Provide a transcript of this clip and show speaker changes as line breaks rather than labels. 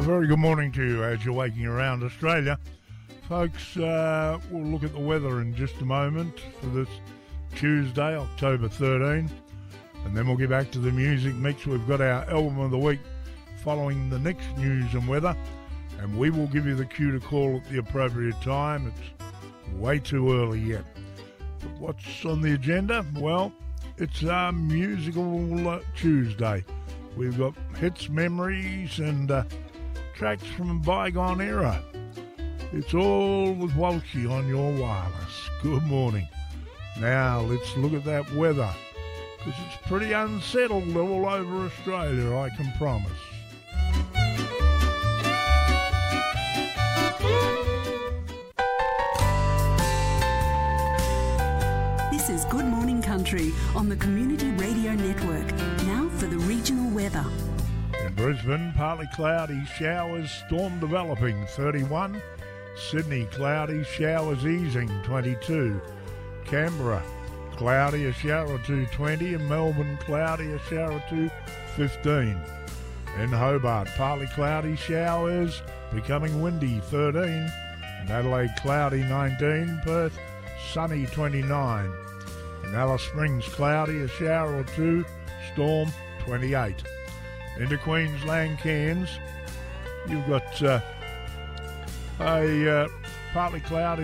very good morning to you as you're waking around Australia. Folks, we'll look at the weather in just a moment for this Tuesday, October 13. And then we'll get back to the music mix. We've got our album of the week following the next news and weather. And we will give you the cue to call at the appropriate time. It's way too early yet. But what's on the agenda? Well, it's our musical Tuesday. We've got hits, memories, and tracks from a bygone era. It's all with Walshy on your wireless. Good morning. Now, let's look at that weather, because it's pretty unsettled all over Australia, I can promise.
This is Good Morning Country on the Community Radio Network. Now for the regional weather.
In Brisbane, partly cloudy, showers, storm developing, 31. Sydney, cloudy, showers easing, 22. Canberra, cloudy, a shower or two, 20. And Melbourne, cloudy, a shower or two, 15. In Hobart, partly cloudy, showers, becoming windy, 13. In Adelaide, cloudy, 19. Perth, sunny, 29. In Alice Springs, cloudy, a shower or two, storm, 28. Into Queensland, Cairns, you've got a partly cloudy,